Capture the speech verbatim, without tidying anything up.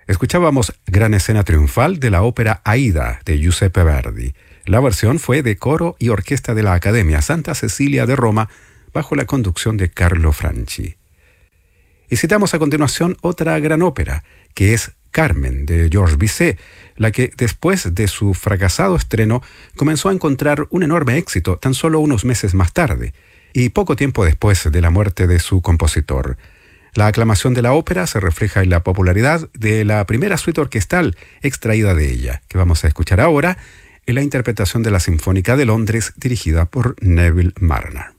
Escuchábamos Gran Escena Triunfal de la ópera Aida de Giuseppe Verdi. La versión fue de coro y orquesta de la Academia Santa Cecilia de Roma bajo la conducción de Carlo Franchi. Y citamos a continuación otra gran ópera, que es Carmen de Georges Bizet, la que después de su fracasado estreno comenzó a encontrar un enorme éxito tan solo unos meses más tarde, y poco tiempo después de la muerte de su compositor. La aclamación de la ópera se refleja en la popularidad de la primera suite orquestal extraída de ella, que vamos a escuchar ahora en la interpretación de la Sinfónica de Londres dirigida por Neville Marriner.